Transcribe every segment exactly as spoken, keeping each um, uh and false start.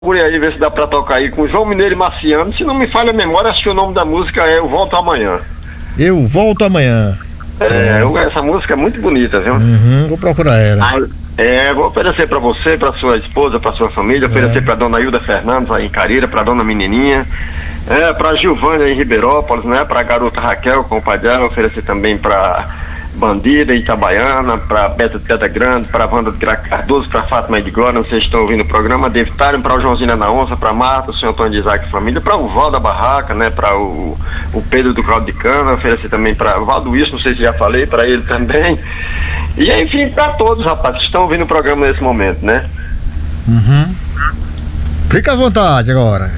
Procure aí ver se dá pra tocar aí com João Mineiro e Marciano. Se não me falha a memória, acho que o nome da música é Eu Volto Amanhã. Eu Volto Amanhã. É, eu, essa música é muito bonita, viu? Uhum, vou procurar ela. Ah, é, vou oferecer pra você, pra sua esposa, pra sua família, oferecer é. pra dona Hilda Fernandes aí em Carira, pra dona Menininha, é, pra Gilvânia em Ribeirópolis, né? Pra garota Raquel com o pai dela, oferecer também pra Bandida, Itabaiana, para Beta de Pedra Grande, para Wanda de Graça Cardoso, para Fátima de Glória, não sei se estão ouvindo o programa, David Taren, para o Joãozinho da Onça, para Marta, o senhor Antônio de Isaac e família, para o Val da Barraca, né, para o, o Pedro do Claudio de Cana, oferecer também para o Valdo Wilson, não sei se já falei, para ele também, e enfim, para todos, rapaz, que estão ouvindo o programa nesse momento, né? Uhum. Fica à vontade agora.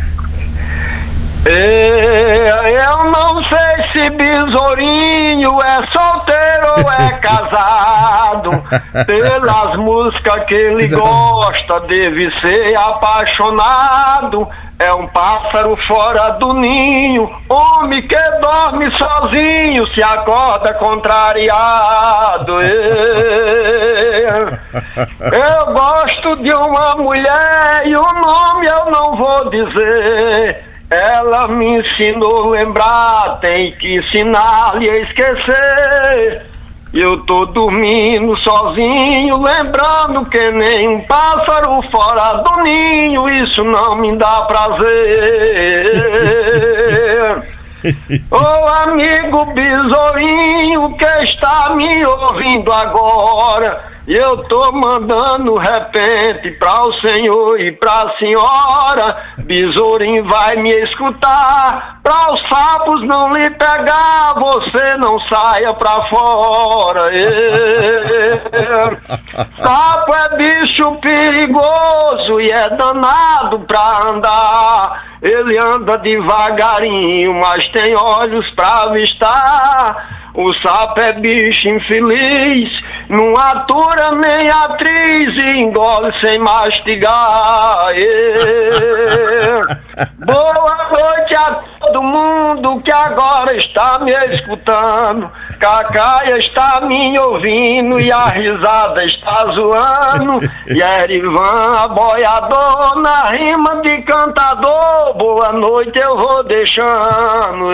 Eu não sei se Besourinho é solteiro ou é casado. Pelas músicas que ele gosta, deve ser apaixonado. É um pássaro fora do ninho, homem que dorme sozinho, se acorda contrariado. Eu gosto de uma mulher e o nome eu não vou dizer. Ela me ensinou a lembrar, tem que ensinar-lhe a esquecer. Eu tô dormindo sozinho, lembrando que nem um pássaro fora do ninho, isso não me dá prazer. Ô amigo Besourinho que está me ouvindo agora, eu tô mandando repente para o senhor e pra senhora. Besourinho vai me escutar, pra os sapos não lhe pegar, você não saia pra fora. Sapo é bicho perigoso e é danado pra andar. Ele anda devagarinho, mas tem olhos pra avistar. O sapo é bicho infeliz, não atura nem atriz e engole sem mastigar. Boa noite a todo mundo que agora está me escutando. Cacaia está me ouvindo e a risada está zoando. E Erivan, a boiador, na rima de cantador, boa noite eu vou deixando.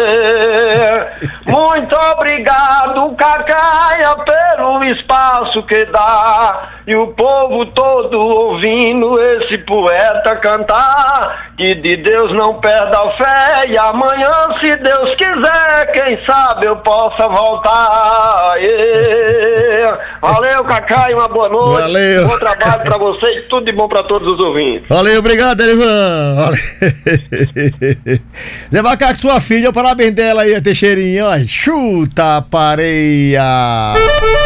Muito obrigado, Cacaia, pelo espaço que dá. E o povo todo ouvindo esse poeta cantar. Que de Deus não perde a fé. E amanhã, se Deus quiser, quem sabe eu possa voltar. E... Valeu, Cacaia, uma boa noite. Valeu. Bom trabalho pra vocês, tudo de bom pra todos os ouvintes. Valeu, obrigado, Erivan. Valeu. Zé Macaco, sua filha, o parabéns dela aí, a Teixeirinha, ó. Chuta a pareia.